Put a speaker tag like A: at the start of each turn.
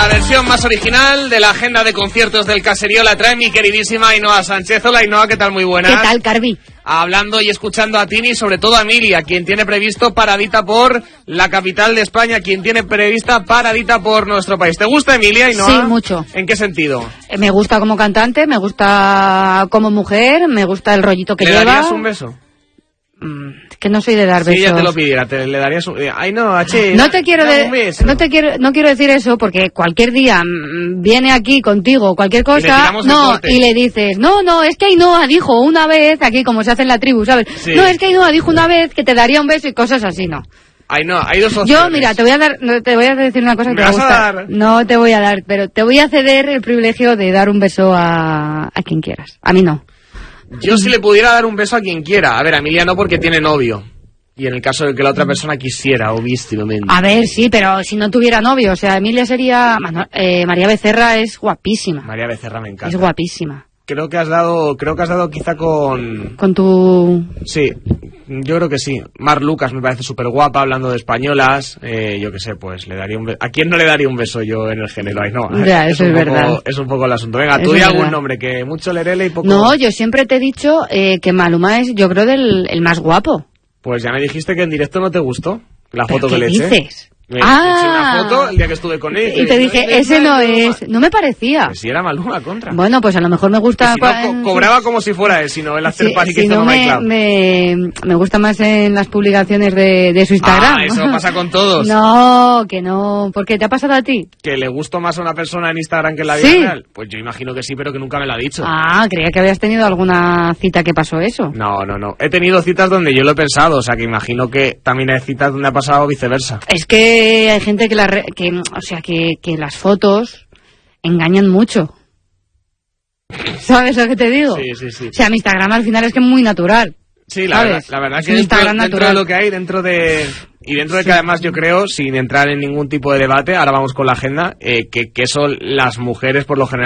A: La versión más original de la agenda de conciertos del Caserío la trae mi queridísima Ainhoa Sánchez. Hola Ainhoa, ¿qué tal? Muy buena.
B: ¿Qué tal, Carvi?
A: Hablando y escuchando a Tini, sobre todo a Emilia, quien tiene previsto paradita por la capital de España, quien tiene prevista paradita por nuestro país. ¿Te gusta Emilia, Ainhoa?
B: Sí, mucho.
A: ¿En qué sentido?
B: Me gusta como cantante, me gusta como mujer, me gusta el rollito que lleva.
A: ¿Le darías un beso?
B: Que no soy de dar besos.
A: Si ella te lo pidiera, le darías un... Ay, no,
B: no quiero decir eso, porque cualquier día viene aquí contigo cualquier cosa, y le dices, no, es que Ainhoa dijo una vez, aquí como se hace en la tribu, ¿sabes? Sí. No, es que Ainhoa dijo una vez que te daría un beso y cosas así, no.
A: Ay, no, hay dos opciones.
B: Yo, mira, te voy a decir una cosa que te va a gustar. No te voy a dar, pero te voy a ceder el privilegio de dar un beso a quien quieras. A mí no.
A: Yo si le pudiera dar un beso a quien quiera. A ver, a Emilia no, porque tiene novio. Y en el caso de que la otra persona quisiera, obviamente.
B: A ver, sí, pero si no tuviera novio, o sea, Emilia sería... María Becerra es guapísima.
A: María Becerra me encanta.
B: Es guapísima.
A: Creo que has dado quizá con...
B: Con tu...
A: Sí, yo creo que sí. Mar Lucas me parece súper guapa, hablando de españolas. Yo qué sé, pues le daría un beso. ¿A quién no le daría un beso yo en el género? Ay, no.
B: Ya, eso es verdad.
A: Es un poco el asunto. Venga, tú di algún nombre, que mucho lerele y poco...
B: No, yo siempre te he dicho que Maluma es, yo creo, el más guapo.
A: Pues ya me dijiste que en directo no te gustó la foto que le eché.
B: ¿Qué dices?
A: Me eché una foto el día que estuve con él.
B: Y te dije, ese no es... No me parecía.
A: Pues si era Maluma, contra.
B: Bueno, pues a lo mejor me gusta...
A: Si no, cobraba como si fuera él, sino el after party que hizo en My Club.
B: Me gusta más en las publicaciones de su Instagram.
A: Ah, eso pasa con todos.
B: No, que no. ¿Por qué te ha pasado a ti?
A: ¿Que le gustó más a una persona en Instagram que en la vida real? Pues yo imagino que sí, pero que nunca me lo ha dicho.
B: Ah, creía que habías tenido alguna cita que pasó eso.
A: No. He tenido citas donde yo lo he pensado, o sea que imagino que también hay citas donde ha pasado viceversa.
B: Es que hay gente que que las fotos engañan mucho. ¿Sabes lo que te digo?
A: Sí.
B: O sea, mi Instagram al final es que es muy natural.
A: Sí, la verdad es que dentro de lo que hay, dentro de que además yo creo, sin entrar en ningún tipo de debate, ahora vamos con la agenda, que son las mujeres por lo general